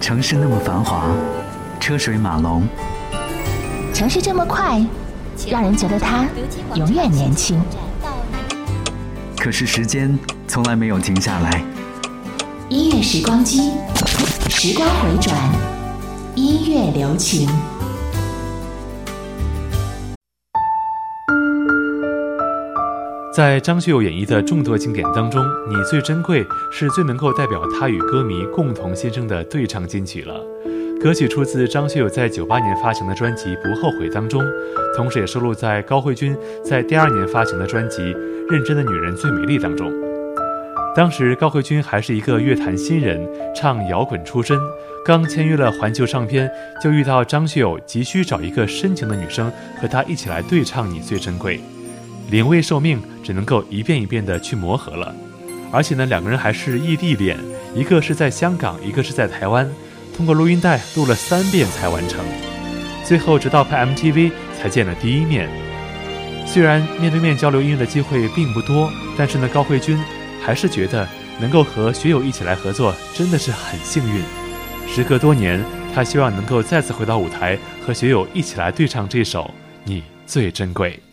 城市那么繁华，车水马龙， 城市这么快，让人觉得它永远年轻。 可是时间从来没有停下来。 音乐时光机，时光回转，音乐留情。 在张学友演绎的众多经典当中，你最珍贵是最能够代表他与歌迷共同心声的对唱金曲了。歌曲出自张学友在98年发行的专辑《不后悔》当中，同时也收录在高慧君在第2年发行的专辑《认真的女人最美丽》当中。当时高慧君还是一个乐坛新人，唱摇滚出身，刚签约了环球唱片，就遇到张学友急需找一个深情的女生和他一起来对唱《你最珍贵》。临危受命，只能够一遍一遍的去磨合了。而且呢，两个人还是异地恋，一个是在香港，一个是在台湾，通过录音带录了3遍才完成。最后直到拍 MTV 才见了第一面。虽然面对面交流音乐的机会并不多，但是呢，高慧君还是觉得能够和学友一起来合作真的是很幸运。时隔多年，他希望能够再次回到舞台，和学友一起来对唱这首《你最珍贵》。